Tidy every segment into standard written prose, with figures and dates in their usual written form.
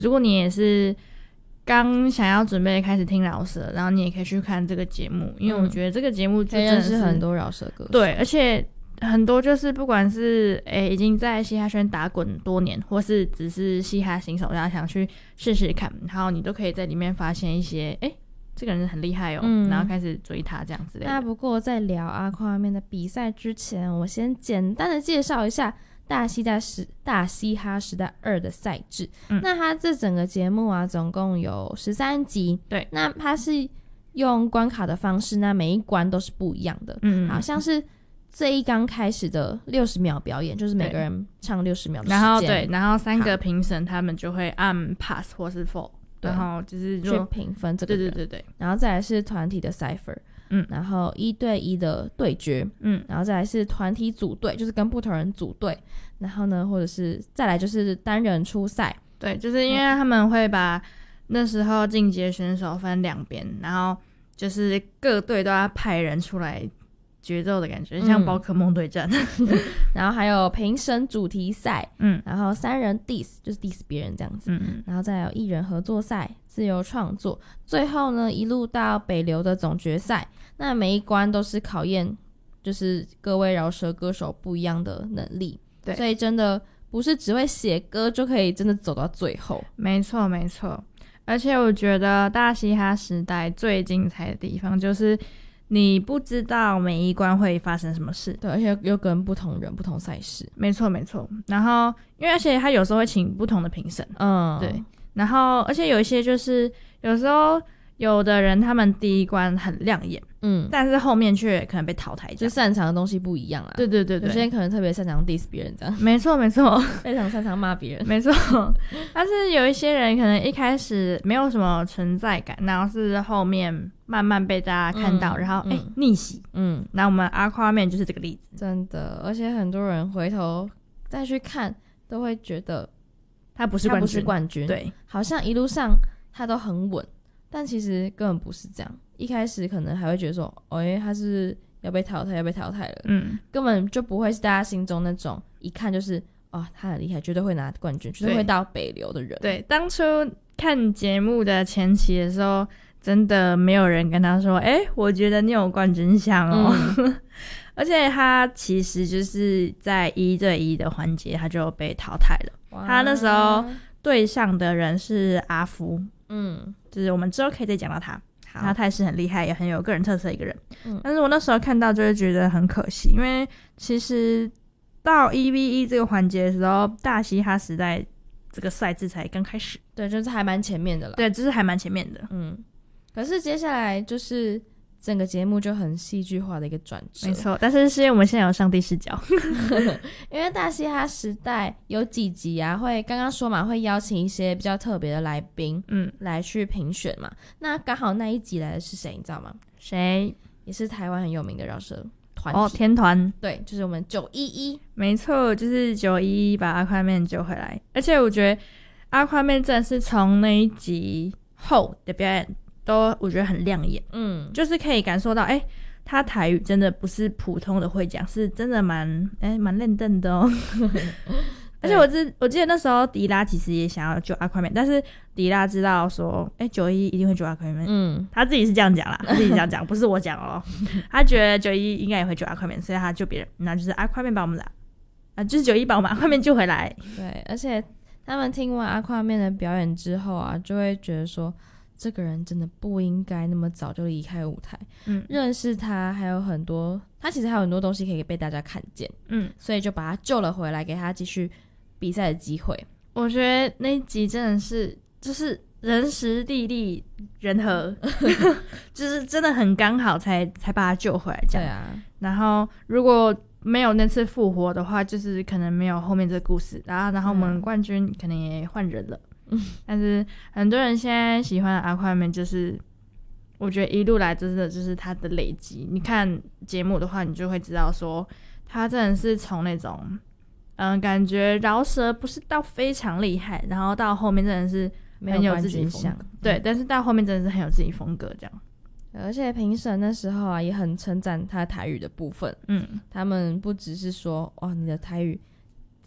如果你也是刚想要准备开始听饶舌，然后你也可以去看这个节目，因为我觉得这个节目就真的是很多饶舌歌手， 对，而且很多就是不管是已经在嘻哈圈打滚多年，或是只是嘻哈新手，然后想去试试看，然后你都可以在里面发现一些这个人很厉害然后开始追他这样之类的。 那不过在聊阿夸面的比赛之前，我先简单的介绍一下大嘻哈时代2的赛制。那它这整个节目啊总共有13集， 对， 那它是用关卡的方式，那每一关都是不一样的。好像是这一刚开始的60秒表演，就是每个人唱60秒的时间， 然后3个评审他们就会按 pass 或是 fall， 然后就是去评分这个人， 对， 然后再来是团体的 cypher，然后1对1的对决，然后再来是团体组队，就是跟不同人组队，然后呢，或者是再来就是单人出赛， 对，就是因为他们会把那时候晋级的选手分2边，然后就是各队都要派人出来决斗的感觉，像宝可梦对战。 然后还有评审主题赛，然后3人 diss 就是 diss 别人这样子，然后再有1人合作赛、自由创作，最后呢一路到北流的总决赛。那每一关都是考验就是各位饶舌歌手不一样的能力，对，所以真的不是只会写歌就可以真的走到最后。没错， 而且我觉得大嘻哈时代最精彩的地方就是你不知道每一关会发生什么事， 对，而且又跟不同人不同赛事， 没错。然后因为而且他有时候会请不同的评审，对，然后而且有一些就是有时候有的人他们第一关很亮眼，但是后面却可能被淘汰， 就擅长的东西不一样啦。 对， 有些人可能特别擅长 diss 别人这样， 没错， 非常擅长骂别人， 没错。但是有一些人可能一开始没有什么存在感，然后是后面慢慢被大家看到，然后逆袭，那我们阿夸面就是这个例子， 真的。而且很多人回头再去看都会觉得他不是冠军，对， 好像一路上他都很稳，但其实根本不是这样。一开始可能还会觉得说他是要被淘汰了，根本就不会是大家心中那种一看就是他很厉害，绝对会拿冠军，绝对会到北流的人。 对，当初看节目的前期的时候真的没有人跟他说我觉得你有冠军相而且他其实就是在1对1的环节他就被淘汰了。他那时候对上的人是阿夫，就是我们之后可以再讲到他态势很厉害，也很有个人特色一个人，但是我那时候看到就会觉得很可惜，因为其实到 1v1 这个环节的时候，大嘻哈时代这个赛制才刚开始， 对，就是还蛮前面的了， 对，就是还蛮前面的， 可是接下来就是整个节目就很戏剧化的一个转折， 没错，但是因为我们现在有上帝视角因为大嘻哈时代有几集啊会刚刚说嘛，会邀请一些比较特别的来宾来去评选嘛，那刚好那一集来的是谁你知道吗？ 谁？ 也是台湾很有名的饶舌团体天团， 对，就是我们911， 没错，就是911把阿夸面救回来。而且我觉得阿夸面真的是从那一集后的表演都我觉得很亮眼，就是可以感受到他台语真的不是普通的会讲，是真的蛮认真的哦而且我记得那时候迪拉其实也想要救阿夸面，但是迪拉知道说911一定会救阿夸面，他自己是这样讲啦，他自己这样讲不是我讲哦他觉得911应该也会救阿夸面，所以他救别人，那就是阿夸面把我们就是911把我们阿夸面救回来。 对，而且他们听完阿夸面的表演之后啊，就会觉得说这个人真的不应该那么早就离开舞台，认识他还有很多，他其实还有很多东西可以被大家看见，所以就把他救了回来，给他继续比赛的机会。 我觉得那一集真的是就是人时地利人和就是真的很刚好才把他救回来这样。 对啊， 然后如果没有那次复活的话，就是可能没有后面这个故事，然后我们冠军可能也换人了，但是很多人现在喜欢阿夸面，就是我觉得一路来真的就是他的累积，你看节目的话你就会知道说他真的是从那种感觉饶舌不是到非常厉害，然后到后面真的是很有自己风格，对，但是到后面真的是很有自己风格这样。 而且评审那时候啊也很称赞他台语的部分，他们不只是说你的台语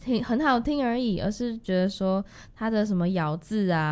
很好听而已，而是觉得说他的什么咬字啊，